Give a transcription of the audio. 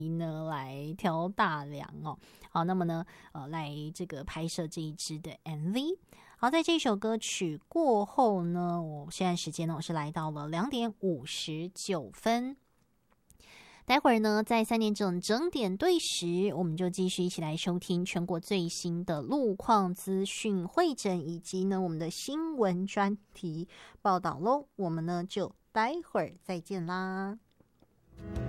呢来挑大梁哦。好，那么呢，来这个拍摄这一支的 MV。好，在这首歌曲过后呢，我现在时间呢，我是来到了2:59。待会儿呢，在3点整点对时，我们就继续一起来收听全国最新的路况资讯汇整，以及呢我们的新闻专题报道喽。我们呢就待会儿再见啦。